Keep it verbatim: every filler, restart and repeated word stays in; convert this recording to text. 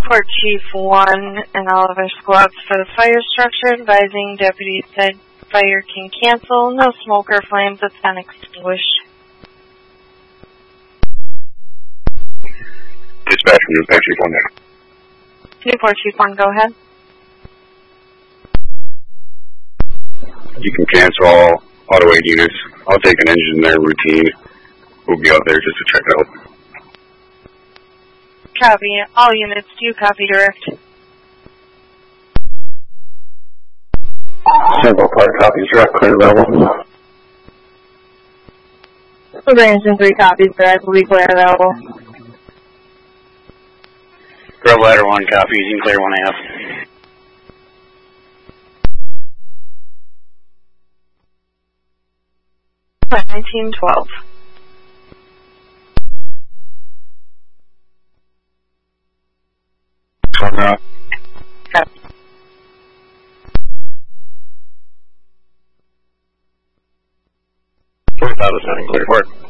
Newport Chief one and all of our squads for the fire structure, advising deputies said fire can cancel, no smoke or flames, it's been extinguished. Dispatch from Newport Chief one there. Newport Chief one, go ahead. You can cancel all auto aid units. I'll take an engine there routine. We'll be out there just to check it out. Copy. All units, do you copy direct? Several part copies direct, clear level. Engine three copies direct, will be clear available. Grub ladder one copies, you can clear one half. nineteen twelve. Copy. Copy. Four thousand, clear for it.